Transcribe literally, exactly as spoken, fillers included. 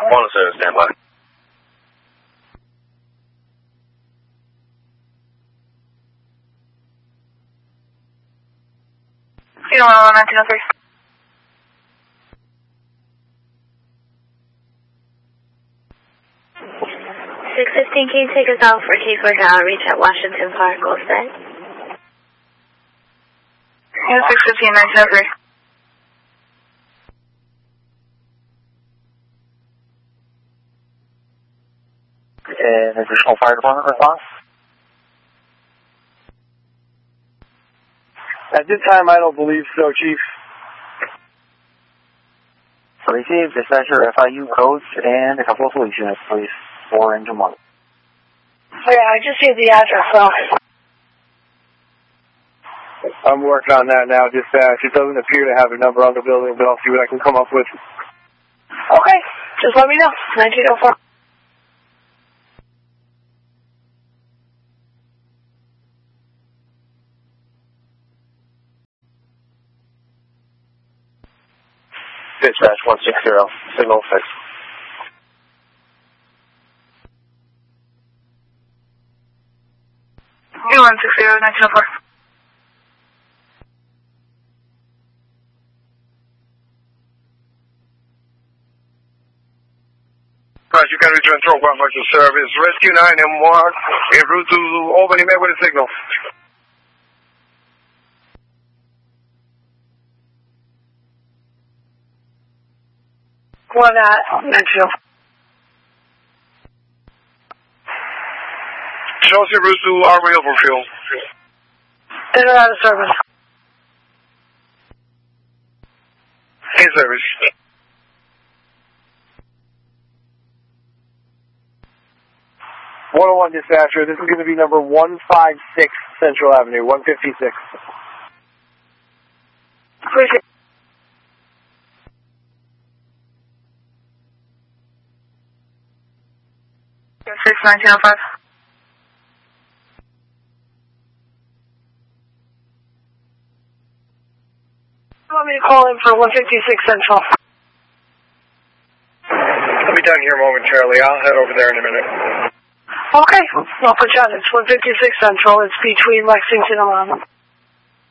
one oh seven, stand by. Zero one one nineteen oh three. six fifteen, can you take us out for K four Tower, reach at Washington Park, Olstead? Yeah, six fifteen, nineteen oh three. And additional fire department response? At this time, I don't believe so, Chief. So receive, dispatcher, F I U codes, and a couple of police units, please. Four engine one. Yeah, I just need the address, so. I'm working on that now, dispatch. It doesn't appear to have a number on the building, but I'll see what I can come up with. Okay, just let me know. nineteen oh four. Dispatch one six zero, signal fixed. one six zero, nineteen oh four. Right, you can return to one virtual service. Rescue nine and one en route to Albany, met with a signal. One at nineteen oh four. Chelsea route to Armory Overfield. In or out of service? In service. one oh one dispatcher, this is going to be number one five six Central Avenue, one fifty-six. Appreciate it. six nineteen oh five. You want me to call in for one fifty-six Central? I'll be down here momentarily. I'll head over there in a minute. Okay, I'll put you on. It's one fifty-six Central. It's between Lexington and London.